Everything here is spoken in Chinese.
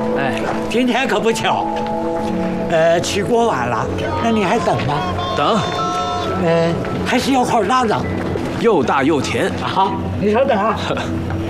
哎， 今天可不巧，吃过晚了，那你还等吗？ 等， 还是要块大的， 又大又甜。 好，你稍等啊。